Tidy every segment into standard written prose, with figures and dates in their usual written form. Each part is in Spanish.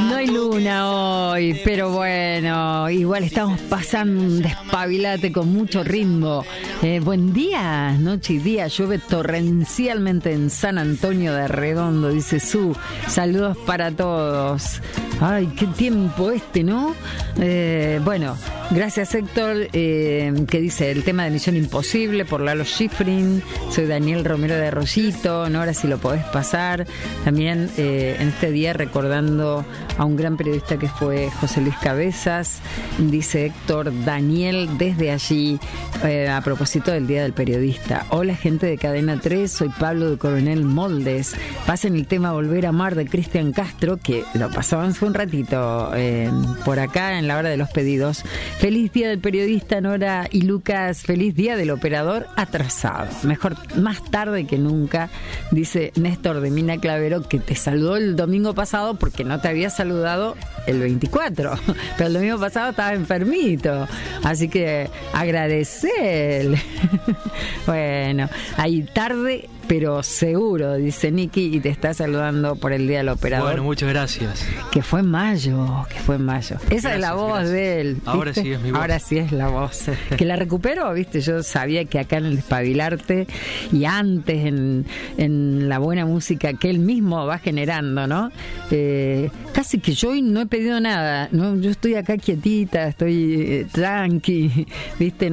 No hay luna hoy, pero bueno, igual estamos pasando un despabilate con mucho ritmo. Buen día, noche y día, llueve torrencialmente en San Antonio de Redondo, dice Su. Saludos para todos. Ay, qué tiempo ¿no? Bueno, gracias Héctor, que dice el tema de Misión Imposible por Lalo Schifrin. Soy Daniel Romero de Arroyito, Nora, si lo podés pasar. También en este día recordando a un gran periodista que fue José Luis Cabezas, dice Héctor Daniel desde allí, a propósito del Día del Periodista. Hola gente de Cadena 3, soy Pablo de Coronel Moldes. Pasen el tema Volver a Amar de Cristian Castro, que lo pasaban hace un ratito por acá en la hora de los pedidos. Feliz Día del Periodista, Nora y Lucas. Feliz Día del Operador atrasado. Mejor más tarde que nunca, dice Néstor de Mina Clavero, que te saludó el domingo pasado porque no te había saludado el 24, pero el domingo pasado estaba enfermito, así que agradecele. Bueno, ahí tarde pero seguro, dice Nicky, y te está saludando por el Día del Operador. Bueno, muchas gracias. Que fue en mayo. Esa gracias, es la voz de él, ¿viste? Ahora sí es mi voz. Ahora sí es la voz. Que la recuperó, ¿viste? Yo sabía que acá en el Despabilarte y antes en la buena música que él mismo va generando, ¿no? Casi que yo hoy no he pedido nada, ¿no? Yo estoy acá quietita, estoy tranqui, ¿viste?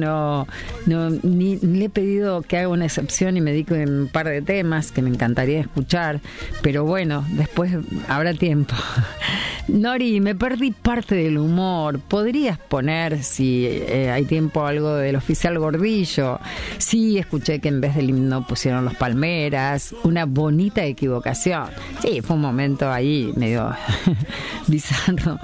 Ni le he pedido que haga una excepción y me dedico en un par de temas que me encantaría escuchar, pero bueno, después habrá tiempo. Nori, me perdí parte del humor. ¿Podrías poner, si hay tiempo, algo del Oficial Gordillo? Sí, escuché que en vez del himno pusieron Los Palmeras. Una bonita equivocación. Sí, fue un momento ahí medio bizarro.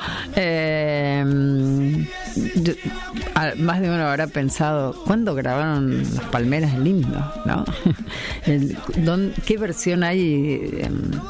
Más de uno habrá pensado, ¿cuándo grabaron Los Palmeras el himno? ¿No? ¿Qué versión hay?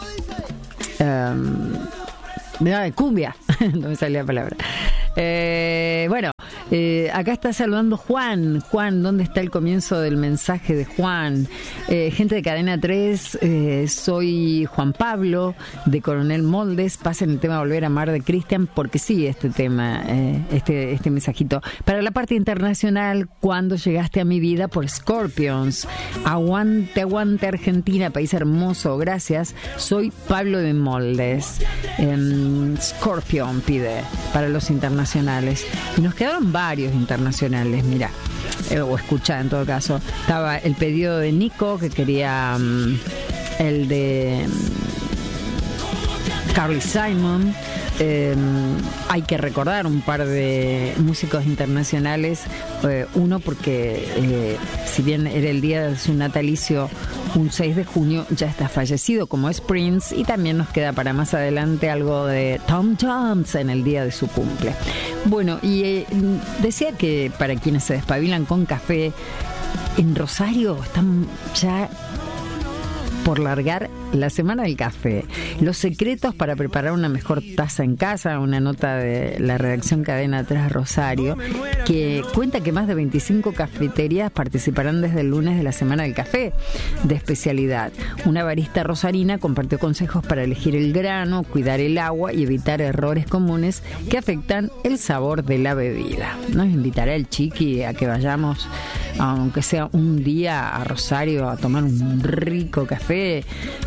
Cumbia, no me salía la palabra. Bueno, acá está saludando Juan. Juan, ¿dónde está el comienzo del mensaje de Juan? Gente de Cadena 3, soy Juan Pablo de Coronel Moldes. Pasen el tema Volver a Amar de Cristian, porque sí, este tema, este mensajito. Para la parte internacional, cuando llegaste a mi vida por Scorpions. Aguante, aguante Argentina, país hermoso, gracias. Soy Pablo de Moldes. Scorpion pide para los internacionales. Y nos quedaron varios internacionales, mira, o escucha en todo caso. Estaba el pedido de Nico, que quería el de Carly Simon. Hay que recordar un par de músicos internacionales. Uno porque si bien era el día de su natalicio, un 6 de junio, ya está fallecido, como es Prince, y también nos queda para más adelante algo de Tom Jones en el día de su cumple. Bueno, y decía que para quienes se despabilan con café, en Rosario están ya por largar la Semana del Café. Los secretos para preparar una mejor taza en casa, una nota de la redacción Cadena 3 Rosario, que cuenta que más de 25 cafeterías participarán desde el lunes de la Semana del Café de especialidad. Una barista rosarina compartió consejos para elegir el grano, cuidar el agua y evitar errores comunes que afectan el sabor de la bebida. Nos invitará el Chiqui a que vayamos, aunque sea un día, a Rosario a tomar un rico café.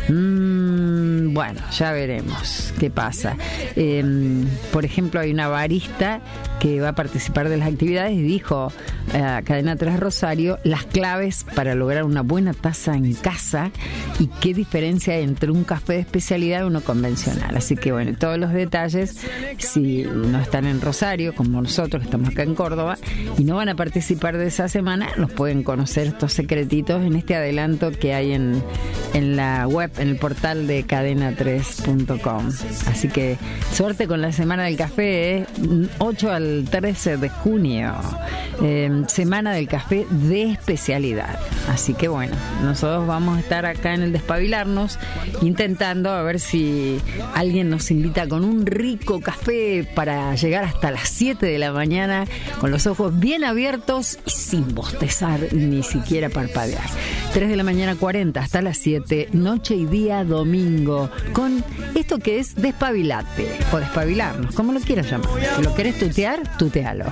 Bueno, ya veremos qué pasa. Por ejemplo, hay una barista que va a participar de las actividades y dijo a Cadena 3 Rosario las claves para lograr una buena taza en casa y qué diferencia hay entre un café de especialidad y uno convencional. Así que bueno, todos los detalles, si no están en Rosario, como nosotros que estamos acá en Córdoba, y no van a participar de esa semana, los pueden conocer estos secretitos en este adelanto que hay en la web, en el portal de cadena3.com. Así que suerte con la Semana del Café, 8 al 13 de junio, Semana del Café de especialidad. Así que bueno, nosotros vamos a estar acá en el Despabilarnos intentando a ver si alguien nos invita con un rico café para llegar hasta las 7 de la mañana con los ojos bien abiertos y sin bostezar ni siquiera parpadear. 3 de la mañana 40 hasta las 7, noche y día domingo. sábado con esto que es Despabilate o Despabilarnos, como lo quieras llamar. Si lo querés tutear, tutealo.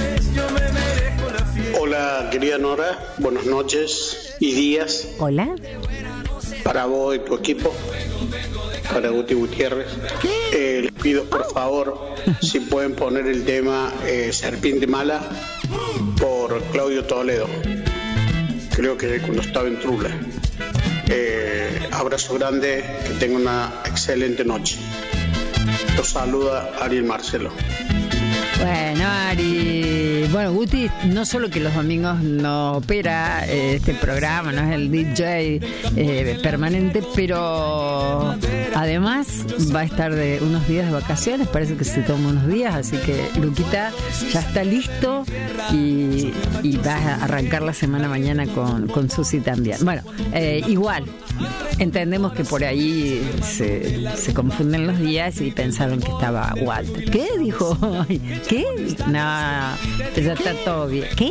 Hola, querida Nora, buenas noches y días. Hola. Para vos y tu equipo, para Guti Gutiérrez. Les pido por favor si pueden poner el tema Serpiente Mala por Claudio Toledo. Creo que cuando estaba en Trula. Abrazo grande, que tenga una excelente noche. Los saluda Ariel Marcelo. Bueno, Ari, bueno, Guti no solo que los domingos no opera este programa, no es el DJ permanente, pero además va a estar de unos días de vacaciones, parece que se toma unos días, así que Luquita ya está listo y va a arrancar la semana mañana con Susi también. Bueno, igual, entendemos que por ahí se confunden los días y pensaron que estaba Walter. ¿Qué? Dijo. ¿Qué? No, ya está todo bien. ¿Qué?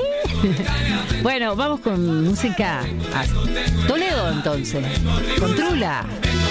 Bueno, vamos con música. Toledo entonces, con Trula.